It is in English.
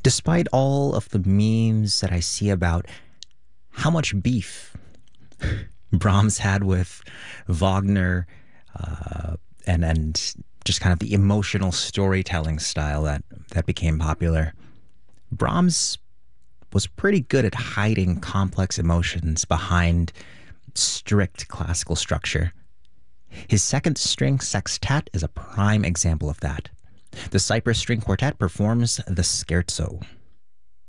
Despite all of the memes that I see about how much beef Brahms had with Wagner, and just kind of the emotional storytelling style that became popular, Brahms was pretty good at hiding complex emotions behind strict classical structure. His second string sextet is a prime example of that. The Cypress String Quartet performs the Scherzo.